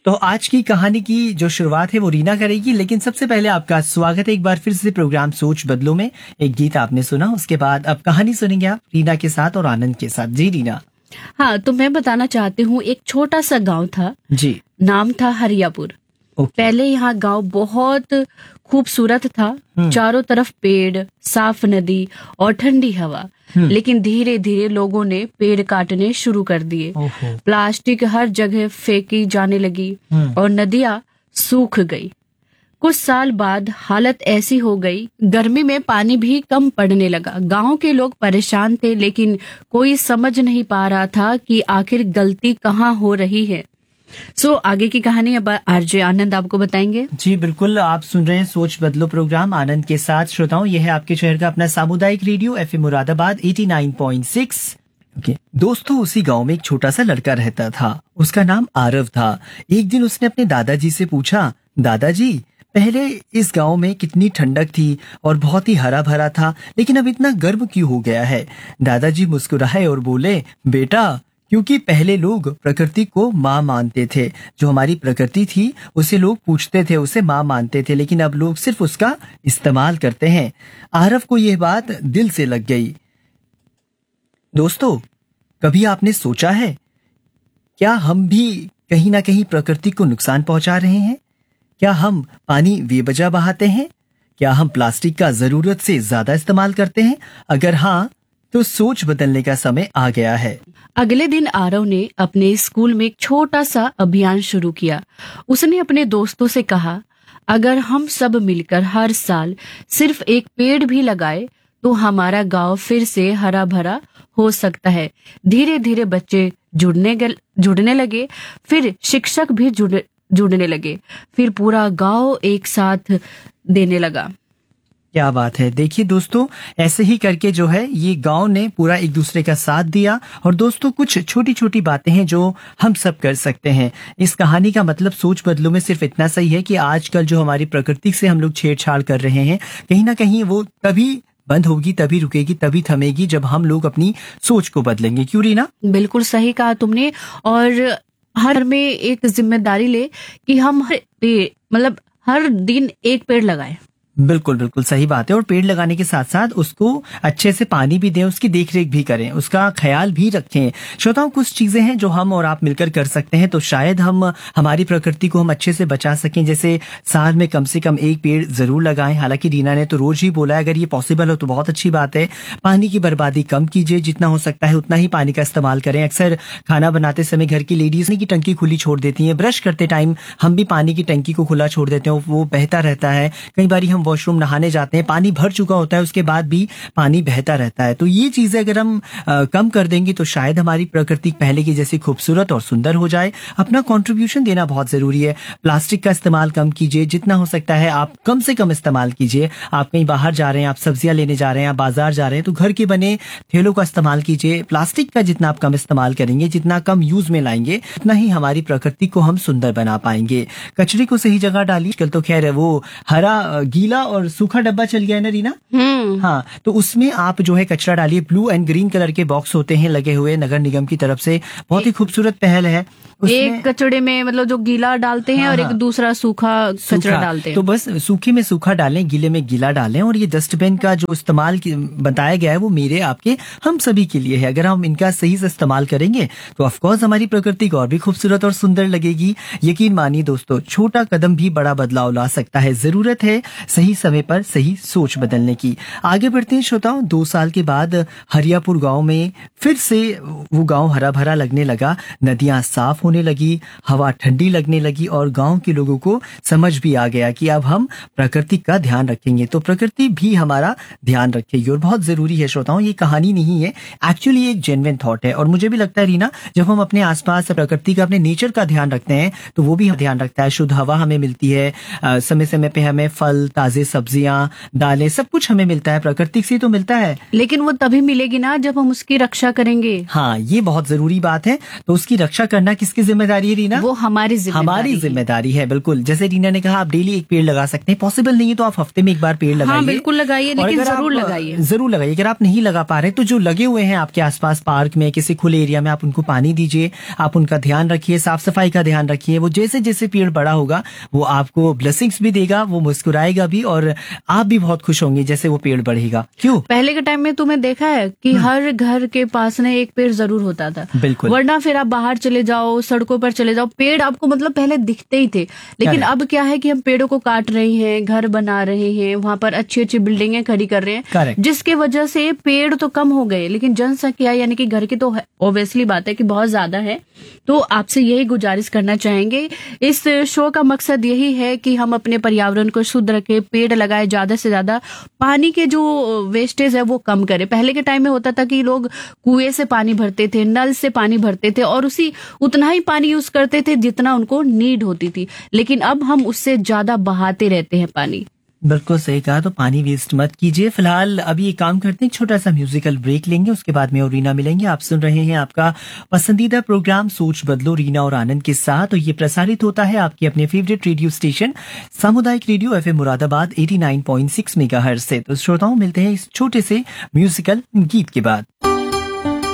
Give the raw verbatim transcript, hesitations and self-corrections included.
तो आज की कहानी की जो शुरुआत है वो रीना करेगी, लेकिन सबसे पहले आपका स्वागत है एक बार फिर से प्रोग्राम सोच बदलो में। एक गीत आपने सुना, उसके बाद अब कहानी सुनेंगे आप रीना के साथ और आनंद के साथ। जी रीना। हाँ, तो मैं बताना चाहती हूँ, एक छोटा सा गांव था जी। नाम था हरियापुर। पहले यहाँ गांव बहुत खूबसूरत था, चारों तरफ पेड़, साफ नदी और ठंडी हवा। लेकिन धीरे धीरे लोगों ने पेड़ काटने शुरू कर दिए। प्लास्टिक हर जगह फेंकी जाने लगी और नदियां सूख गई। कुछ साल बाद हालत ऐसी हो गई, गर्मी में पानी भी कम पड़ने लगा। गांव के लोग परेशान थे, लेकिन कोई समझ नहीं पा रहा था कि आखिर गलती कहाँ हो रही है। सो so, आगे की कहानी अब आरजे आनंद आपको बताएंगे। जी बिल्कुल, आप सुन रहे हैं सोच बदलो प्रोग्राम आनंद के साथ। श्रोताओं, यह है आपके शहर का अपना सामुदायिक रेडियो एफ एम मुरादाबाद नवासी पॉइंट सिक्स। okay. दोस्तों, उसी गांव में एक छोटा सा लड़का रहता था। उसका नाम आरव था। एक दिन उसने अपने दादाजी से पूछा, दादाजी पहले इस गांव में कितनी ठंडक थी और बहुत ही हरा भरा था, लेकिन अब इतना गर्म क्यों हो गया है? दादाजी मुस्कुराए और बोले, बेटा क्योंकि पहले लोग प्रकृति को माँ मानते थे। जो हमारी प्रकृति थी उसे लोग पूछते थे, उसे माँ मानते थे, लेकिन अब लोग सिर्फ उसका इस्तेमाल करते हैं। आरव को यह बात दिल से लग गई। दोस्तों, कभी आपने सोचा है क्या हम भी कहीं ना कहीं प्रकृति को नुकसान पहुंचा रहे हैं? क्या हम पानी बेवजह बहाते हैं? क्या हम प्लास्टिक का जरूरत से ज्यादा इस्तेमाल करते हैं? अगर हाँ, तो सोच बदलने का समय आ गया है। अगले दिन आरव ने अपने स्कूल में एक छोटा सा अभियान शुरू किया। उसने अपने दोस्तों से कहा, अगर हम सब मिलकर हर साल सिर्फ एक पेड़ भी लगाए तो हमारा गांव फिर से हरा भरा हो सकता है। धीरे धीरे बच्चे जुड़ने जुड़ने लगे, फिर शिक्षक भी जुड़ जुड़ने लगे, फिर पूरा गांव एक साथ देने लगा। क्या बात है। देखिए दोस्तों, ऐसे ही करके जो है ये गांव ने पूरा एक दूसरे का साथ दिया। और दोस्तों, कुछ छोटी छोटी बातें हैं जो हम सब कर सकते हैं। इस कहानी का मतलब सोच बदलो में सिर्फ इतना सही है कि आजकल जो हमारी प्रकृति से हम लोग छेड़छाड़ कर रहे हैं, कहीं ना कहीं वो तभी बंद होगी, तभी रुकेगी, तभी थमेगी जब हम लोग अपनी सोच को बदलेंगे। क्यों रीना? बिल्कुल सही कहा तुमने। और हर में एक जिम्मेदारी ले कि हम हर पेड़ मतलब हर दिन एक पेड़ लगाएं। बिल्कुल बिल्कुल सही बात है। और पेड़ लगाने के साथ साथ उसको अच्छे से पानी भी दें, उसकी देखरेख भी करें, उसका ख्याल भी रखें। श्रोताओं, कुछ चीजें हैं जो हम और आप मिलकर कर सकते हैं, तो शायद हम हमारी प्रकृति को हम अच्छे से बचा सकें। जैसे साल में कम से कम एक पेड़ जरूर लगाएं। हालांकि रीना ने तो रोज ही बोला है, अगर ये पॉसिबल हो तो बहुत अच्छी बात है। पानी की बर्बादी कम कीजिए, जितना हो सकता है उतना ही पानी का इस्तेमाल करें। अक्सर खाना बनाते समय घर की लेडीज की टंकी खुली छोड़ देती है। ब्रश करते टाइम हम भी पानी की टंकी को खुला छोड़ देते हैं, वो बहता रहता है। कई बार हम वॉशरूम नहाने जाते हैं, पानी भर चुका होता है, उसके बाद भी पानी बहता रहता है। तो ये चीजें अगर हम आ, कम कर देंगे तो शायद हमारी प्रकृति पहले की जैसी खूबसूरत और सुंदर हो जाए। अपना कंट्रीब्यूशन देना बहुत जरूरी है। प्लास्टिक का इस्तेमाल कम कीजिए, जितना हो सकता है आप कम से कम इस्तेमाल कीजिए। आप कहीं बाहर जा रहे हैं, आप सब्जियां लेने जा रहे हैं, आप बाजार जा रहे हैं, तो घर के बने थैलों का इस्तेमाल कीजिए। प्लास्टिक का जितना आप कम इस्तेमाल करेंगे, जितना कम यूज में लाएंगे, उतना ही हमारी प्रकृति को हम सुंदर बना पाएंगे। कचरे को सही जगह डालिए। कल तो खैर वो हरा गीला और सूखा डब्बा चल गया है ना रीना? हाँ, तो उसमें आप जो है कचरा डालिए। ब्लू एंड ग्रीन कलर के बॉक्स होते हैं लगे हुए नगर निगम की तरफ से, बहुत ही खूबसूरत पहल है। एक कचड़े में मतलब जो गीला डालते हैं, हाँ, और एक दूसरा सूखा कचरा डालते हैं। तो बस सूखे में सूखा डालें, गीले में गीला डालें। और ये डस्टबिन का जो इस्तेमाल बताया गया है वो मेरे आपके हम सभी के लिए है। अगर हम इनका सही से इस्तेमाल करेंगे तो ऑफकोर्स हमारी प्रकृति को और भी खूबसूरत और सुंदर लगेगी। यकीन मानिए दोस्तों, छोटा कदम भी बड़ा बदलाव ला सकता है। जरूरत है सही समय पर सही सोच बदलने की। आगे बढ़ते हैं श्रोताओं। दो साल के बाद हरियापुर गांव में फिर से वो गांव हरा भरा लगने लगा। नदियां साफ होने लगी, हवा ठंडी लगने लगी और गांव के लोगों को समझ भी आ गया कि अब हम प्रकृति का ध्यान रखेंगे तो प्रकृति भी हमारा ध्यान रखेगी। और बहुत जरूरी है श्रोताओं, ये कहानी नहीं है, एक्चुअली एक जेन्युइन थॉट है। और मुझे भी लगता है रीना, जब हम अपने आसपास प्रकृति का, अपने नेचर का ध्यान रखते हैं तो वो भी ध्यान रखता है। शुद्ध हवा हमें मिलती है, समय समय पे हमें फल, ताजे ताजे सब्जियां, दालें, सब कुछ हमें मिलता है, प्राकृतिक से तो मिलता है। लेकिन वो तभी मिलेगी ना जब हम उसकी रक्षा करेंगे। हाँ, ये बहुत जरूरी बात है। तो उसकी रक्षा करना किसकी जिम्मेदारी है रीना? वो हमारी जिम्मेदारी हमारी जिम्मेदारी है, बिल्कुल। जैसे रीना ने कहा, आप डेली एक पेड़ लगा सकते हैं। पॉसिबल नहीं है तो आप हफ्ते में एक बार पेड़ लगाइए। हाँ, बिल्कुल लगाइए, लेकिन जरूर लगाइए, जरूर लगाइए। अगर आप नहीं लगा पा रहे तो जो लगे हुए हैं आपके आसपास, पार्क में, किसी खुले एरिया में, आप उनको पानी दीजिए, आप उनका ध्यान रखिए, साफ सफाई का ध्यान रखिए। वो जैसे जैसे पेड़ बड़ा होगा वो आपको ब्लेसिंग्स भी देगा, वो मुस्कुराएगा भी, और आप भी बहुत खुश होंगे जैसे वो पेड़ बढ़ेगा। क्यों? पहले के टाइम में तुमने देखा है कि हर घर के पास में एक पेड़ जरूर होता था। बिल्कुल। वरना फिर आप बाहर चले जाओ, सड़कों पर चले जाओ, पेड़ आपको मतलब पहले दिखते ही थे। लेकिन अब क्या है कि हम पेड़ों को काट रहे हैं, घर बना रहे हैं, वहां पर अच्छी अच्छी बिल्डिंगें खड़ी कर रहे हैं, Correct. जिसके वजह से पेड़ तो कम हो गए, लेकिन जनसंख्या यानी कि घर की तो ऑब्वियसली बात है कि बहुत ज्यादा है। तो आपसे यही गुजारिश करना चाहेंगे, इस शो का मकसद यही है कि हम अपने पर्यावरण को शुद्ध रखें, पेड़ लगाए, ज्यादा से ज्यादा पानी के जो वेस्टेज है वो कम करें। पहले के टाइम में होता था कि लोग कुएं से पानी भरते थे, नल से पानी भरते थे, और उसी उतना ही पानी यूज करते थे जितना उनको नीड होती थी। लेकिन अब हम उससे ज्यादा बहाते रहते हैं पानी। बिल्कुल सही कहा। तो पानी वेस्ट मत कीजिए। फिलहाल अभी एक काम करते हैं, एक छोटा सा म्यूजिकल ब्रेक लेंगे, उसके बाद में और रीना मिलेंगे। आप सुन रहे हैं आपका पसंदीदा प्रोग्राम सोच बदलो रीना और आनंद के साथ। तो ये प्रसारित होता है आपके अपने फेवरेट रेडियो स्टेशन सामुदायिक radio FM Moradabad eighty nine point six megahertz से। तो श्रोताओं, मिलते हैं इस छोटे से म्यूजिकल गीत के बाद।